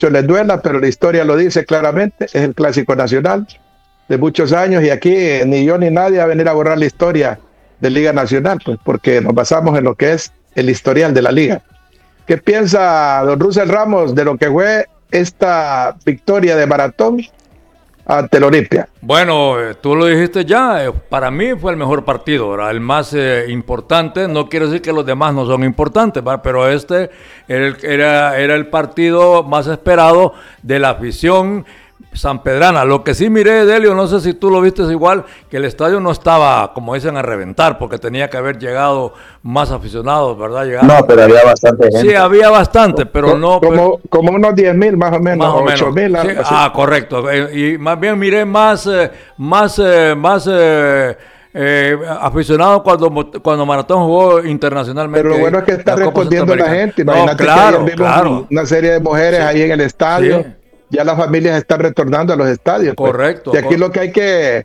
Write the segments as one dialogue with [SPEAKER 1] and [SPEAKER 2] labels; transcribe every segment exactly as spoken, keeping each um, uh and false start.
[SPEAKER 1] les duela, pero la historia lo dice claramente, es el clásico nacional de muchos años y aquí eh, ni yo ni nadie va a venir a borrar la historia de Liga Nacional, pues porque nos basamos en lo que es el historial de la liga. ¿Qué piensa don Russell Ramos de lo que fue esta victoria de Maratón ante el Olimpia?
[SPEAKER 2] Bueno, eh, tú lo dijiste ya, eh, para mí fue el mejor partido, ¿verdad? El más eh, importante. No quiero decir que los demás no son importantes, ¿verdad? Pero este era el, era, era el partido más esperado de la afición sanpedrana. Lo que sí miré, Delio, no sé si tú lo viste igual, que el estadio no estaba, como dicen, a reventar, porque tenía que haber llegado más aficionados, ¿verdad? Llegaron...
[SPEAKER 3] No, pero había bastante gente.
[SPEAKER 2] Sí, había bastante, pero
[SPEAKER 1] como,
[SPEAKER 2] no...
[SPEAKER 1] Como,
[SPEAKER 2] pero...
[SPEAKER 1] como unos diez mil más o menos,
[SPEAKER 2] más o menos.
[SPEAKER 1] ocho mil.
[SPEAKER 2] Sí, ah, correcto. Y más bien miré más, eh, más, eh, más... Eh, Eh, aficionado cuando cuando Maratón jugó internacionalmente.
[SPEAKER 1] Pero lo bueno es que está respondiendo la gente. Imagínate,
[SPEAKER 2] no, claro,
[SPEAKER 1] que ayer vimos
[SPEAKER 2] claro.
[SPEAKER 1] una serie de mujeres sí, ahí en el estadio. Sí. Ya las familias están retornando a los estadios.
[SPEAKER 2] Correcto.
[SPEAKER 1] Pues. Y aquí
[SPEAKER 2] correcto.
[SPEAKER 1] lo que hay que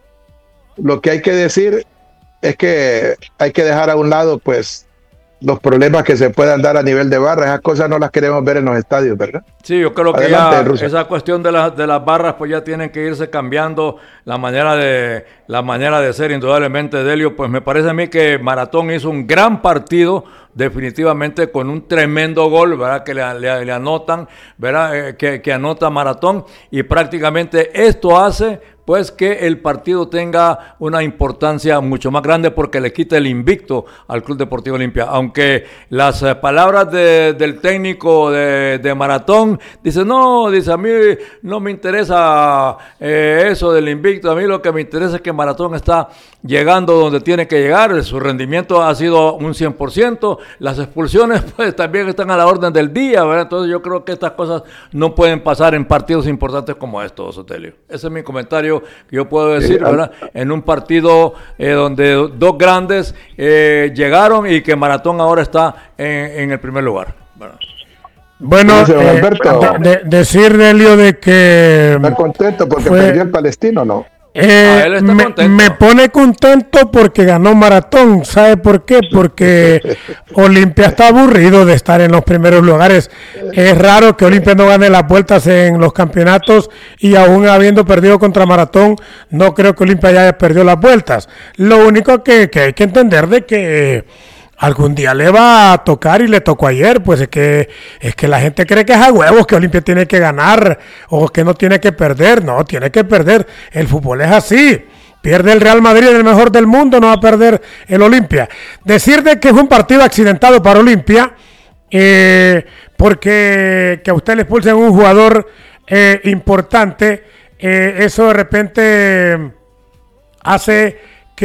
[SPEAKER 1] lo que hay que decir es que hay que dejar a un lado, pues, los problemas que se puedan dar a nivel de barra. Esas cosas no las queremos ver en los estadios, ¿verdad?
[SPEAKER 2] Sí, yo creo
[SPEAKER 1] Adelante,
[SPEAKER 2] que ya
[SPEAKER 1] Russell.
[SPEAKER 2] esa cuestión de, la, de las barras pues ya tienen que irse cambiando la manera de la manera de ser, indudablemente, Delio. Pues me parece a mí que Maratón hizo un gran partido, definitivamente, con un tremendo gol, ¿verdad? Que le, le, le anotan, ¿verdad? Eh, que, que anota Maratón, y prácticamente esto hace pues que el partido tenga una importancia mucho más grande porque le quita el invicto al Club Deportivo Olimpia. Aunque las eh, palabras de, del técnico de, de Maratón, dice, no, dice, a mí no me interesa eh, eso del invicto, a mí lo que me interesa es que Maratón está llegando donde tiene que llegar, su rendimiento ha sido un cien por ciento, las expulsiones pues también están a la orden del día, ¿verdad? Entonces yo creo que estas cosas no pueden pasar en partidos importantes como estos, Sotelio. Ese es mi comentario que yo puedo decir, ¿verdad? En un partido eh, donde dos grandes eh, llegaron y que Maratón ahora está en, en el primer lugar, ¿verdad?
[SPEAKER 4] Bueno, eh, de, de, decir, Delio, de que...
[SPEAKER 1] Está contento porque fue, perdió el Palestino, ¿no?
[SPEAKER 4] Eh, ah, me, me pone contento porque ganó Maratón. ¿Sabe por qué? Porque Olimpia está aburrido de estar en los primeros lugares. Es raro que Olimpia no gane las vueltas en los campeonatos y aún habiendo perdido contra Maratón, no creo que Olimpia ya haya perdido las vueltas. Lo único que, que hay que entender de que algún día le va a tocar y le tocó ayer, pues es que es que la gente cree que es a huevos, que Olimpia tiene que ganar o que no tiene que perder. No, tiene que perder. El fútbol es así. Pierde el Real Madrid, el mejor del mundo, no va a perder el Olimpia. Decir de que fue un partido accidentado para Olimpia, eh, porque que a usted le expulsen un jugador eh, importante, eh, eso de repente hace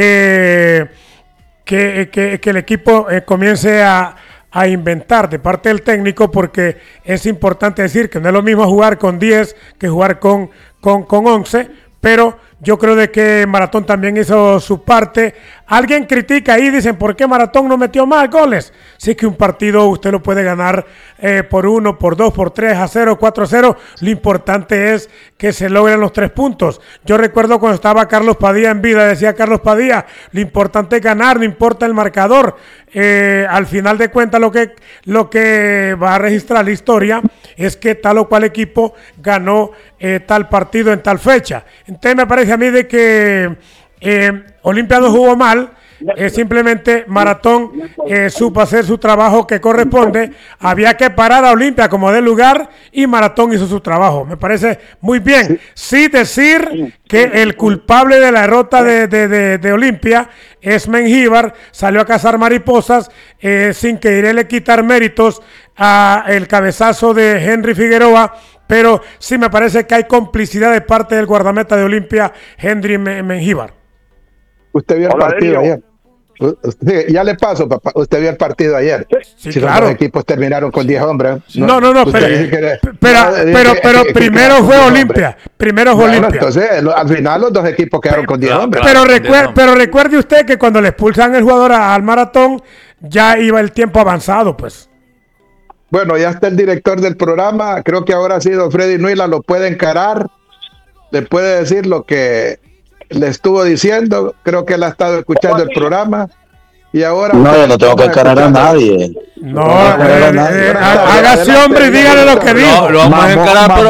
[SPEAKER 4] que Que, que, que el equipo eh, comience a, a inventar de parte del técnico, porque es importante decir que no es lo mismo jugar con diez que jugar con, con, con once, pero yo creo de que Maratón también hizo su parte. Alguien critica ahí, dicen, ¿por qué Maratón no metió más goles? Sí que un partido usted lo puede ganar eh, por uno, por dos, por tres, a cero, cuatro a cero. Lo importante es que se logren los tres puntos. Yo recuerdo cuando estaba Carlos Padilla en vida, decía Carlos Padilla, lo importante es ganar, no importa el marcador. Eh, al final de cuentas lo que, lo que va a registrar la historia es que tal o cual equipo ganó eh, tal partido en tal fecha. Entonces me parece a mí de que eh, Olimpia no jugó mal, eh, simplemente Maratón eh, supo hacer su trabajo que corresponde. Había que parar a Olimpia como de lugar y Maratón hizo su trabajo. Me parece muy bien. Sí decir que el culpable de la derrota de, de, de, de Olimpia es Mengíbar, salió a cazar mariposas eh, sin quererle quitar méritos a el cabezazo de Henry Figueroa, pero sí me parece que hay complicidad de parte del guardameta de Olimpia, Henry Mengíbar.
[SPEAKER 1] Usted vio el
[SPEAKER 5] Hola,
[SPEAKER 1] partido
[SPEAKER 5] Delio.
[SPEAKER 1] ayer. Usted, ya le paso, papá. Usted vio el partido ayer.
[SPEAKER 4] Sí,
[SPEAKER 1] si
[SPEAKER 4] claro.
[SPEAKER 1] Los equipos terminaron con diez hombres.
[SPEAKER 4] No, no, no, pero,
[SPEAKER 1] que,
[SPEAKER 4] pero,
[SPEAKER 1] no,
[SPEAKER 4] pero,
[SPEAKER 1] que,
[SPEAKER 4] pero
[SPEAKER 1] que,
[SPEAKER 4] primero
[SPEAKER 1] que
[SPEAKER 4] fue Olimpia.
[SPEAKER 1] Hombre.
[SPEAKER 4] Primero fue
[SPEAKER 1] Bueno,
[SPEAKER 4] Olimpia.
[SPEAKER 1] entonces, lo, al final los dos equipos quedaron con diez hombres.
[SPEAKER 4] Pero,
[SPEAKER 2] Claro,
[SPEAKER 4] recuer, pero recuerde usted que cuando le expulsan el jugador a, al Maratón, ya iba el tiempo avanzado, pues.
[SPEAKER 1] Bueno, ya está el director del programa. Creo que ahora ha sido Freddy Nuila, lo puede encarar. Le puede decir lo que le estuvo diciendo. Creo que él ha estado escuchando el programa. Y ahora.
[SPEAKER 3] No, yo no tengo que encarar a nadie.
[SPEAKER 4] No, eh, eh, hágase hombre y dígale lo que dijo.
[SPEAKER 2] No, lo vamos a encarar, pero